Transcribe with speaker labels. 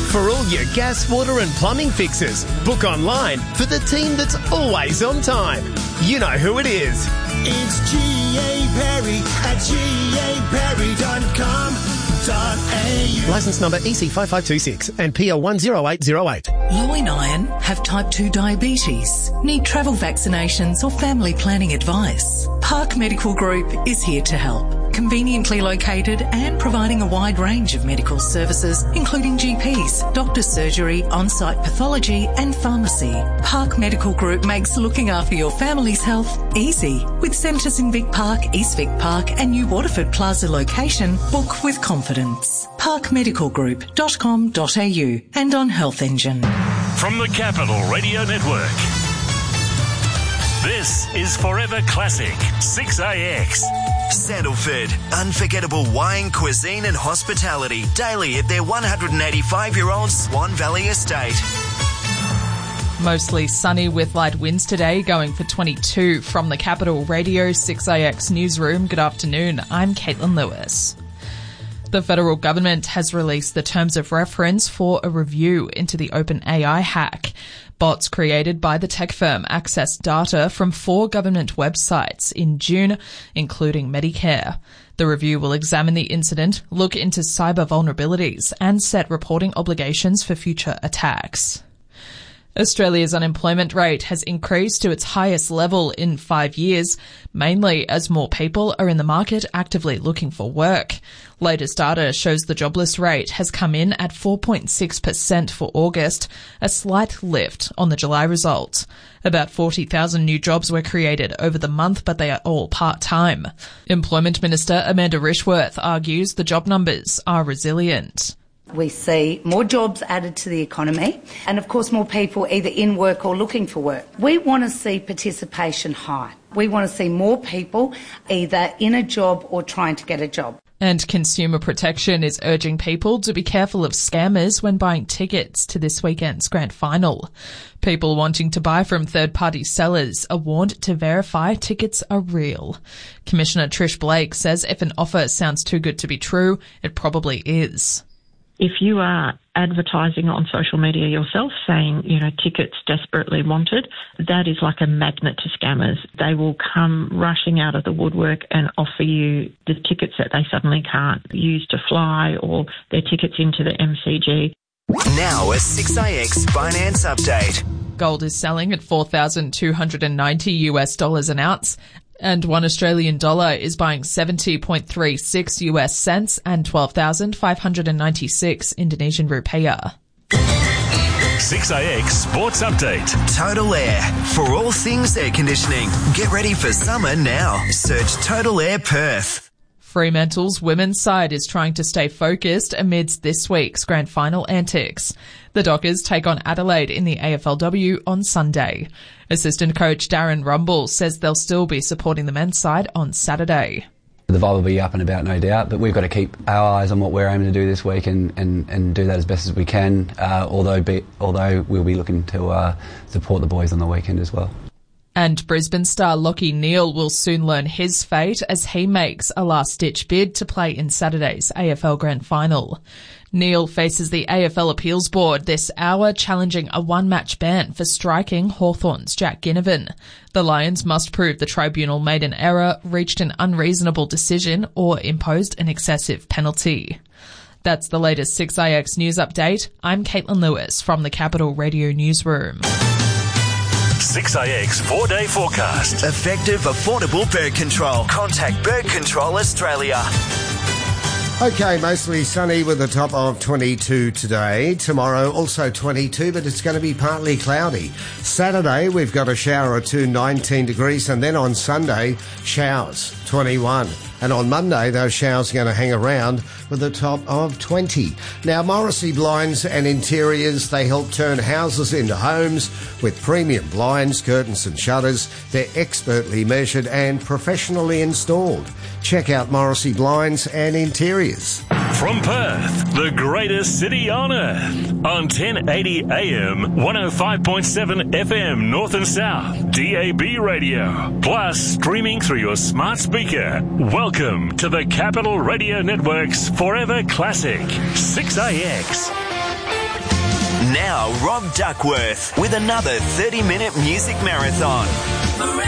Speaker 1: For all your gas, water and plumbing fixes, book online for the team that's always on time. You know who it is.
Speaker 2: It's G.A. Perry at gaperry.com.au.
Speaker 1: Licence number EC5526 and PL 10808.
Speaker 3: Low in iron, have type 2 diabetes, need travel vaccinations or family planning advice. Park Medical Group is here to help. Conveniently located and providing a wide range of medical services, including GPs, doctor's surgery, on-site pathology and pharmacy. Park Medical Group makes looking after your family's health easy. With centres in Vic Park, East Vic Park and New Waterford Plaza location, book with confidence. parkmedicalgroup.com.au and on Health Engine.
Speaker 4: From the Capital Radio Network, this is Forever Classic 6AX.
Speaker 5: Sandalford, unforgettable wine, cuisine and hospitality daily at their 185-year-old Swan Valley estate.
Speaker 6: Mostly sunny with light winds today, going for 22 from the Capital Radio 6AX newsroom. Good afternoon, I'm Caitlin Lewis. The federal government has released the terms of reference for a review into the OpenAI hack. Bots created by the tech firm accessed data from 4 government websites in June, including Medicare. The review will examine the incident, look into cyber vulnerabilities, and set reporting obligations for future attacks. Australia's unemployment rate has increased to its highest level in 5 years, mainly as more people are in the market actively looking for work. Latest data shows the jobless rate has come in at 4.6% for August, a slight lift on the July result. About 40,000 new jobs were created over the month, but they are all part-time. Employment Minister Amanda Rishworth argues the job numbers are resilient.
Speaker 7: We see more jobs added to the economy and, of course, more people either in work or looking for work. We want to see participation high. We want to see more people either in a job or trying to get a job.
Speaker 6: And Consumer Protection is urging people to be careful of scammers when buying tickets to this weekend's grand final. People wanting to buy from third-party sellers are warned to verify tickets are real. Commissioner Trish Blake says if an offer sounds too good to be true, it probably is.
Speaker 8: If you are advertising on social media yourself saying, tickets desperately wanted, that is like a magnet to scammers. They will come rushing out of the woodwork and offer you the tickets that they suddenly can't use to fly or their tickets into the MCG.
Speaker 5: Now a 6AX finance update.
Speaker 6: Gold is selling at $4,290 an ounce. And $1 Australian is buying 70.36 US cents and 12,596 Indonesian rupiah.
Speaker 4: 6AX Sports Update.
Speaker 5: Total Air. For all things air conditioning. Get ready for summer now. Search Total Air Perth.
Speaker 6: Fremantle's women's side is trying to stay focused amidst this week's grand final antics. The Dockers take on Adelaide in the AFLW on Sunday. Assistant coach Darren Rumble says they'll still be supporting the men's side on Saturday.
Speaker 9: The vibe will be up and about, no doubt, but we've got to keep our eyes on what we're aiming to do this week and do that as best as we can, although we'll be looking to support the boys on the weekend as well.
Speaker 6: And Brisbane star Lachie Neale will soon learn his fate as he makes a last-ditch bid to play in Saturday's AFL Grand Final. Neale faces the AFL Appeals Board this hour, challenging a one-match ban for striking Hawthorn's Jack Ginnivan. The Lions must prove the tribunal made an error, reached an unreasonable decision, or imposed an excessive penalty. That's the latest 6AX News Update. I'm Caitlin Lewis from the Capital Radio Newsroom.
Speaker 4: 6AX 4-day forecast.
Speaker 5: Effective, affordable bird control. Contact Bird Control Australia.
Speaker 2: Okay, mostly sunny with a top of 22 today. Tomorrow also 22, but it's going to be partly cloudy. Saturday, we've got a shower or two, 19 degrees, and then on Sunday, showers, 21. And on Monday, those showers are going to hang around with a top of 20. Now, Morrissey Blinds and Interiors, they help turn houses into homes with premium blinds, curtains and shutters. They're expertly measured and professionally installed. Check out Morrissey Blinds and Interiors.
Speaker 4: From Perth, the greatest city on earth, on 1080 AM, 105.7 FM North and South, DAB radio, plus streaming through your smart speaker. Welcome to the Capital Radio Network's Forever Classic, 6AX.
Speaker 5: star Rob Duckworth with another 30-minute music marathon.